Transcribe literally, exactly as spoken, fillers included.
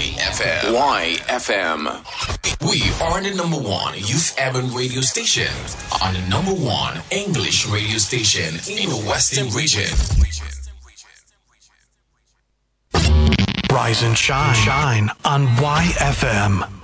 Y F M. Y F M. We are the number one youth urban radio station and the number one English radio station in the Western region. Rise and shine, shine on Y F M.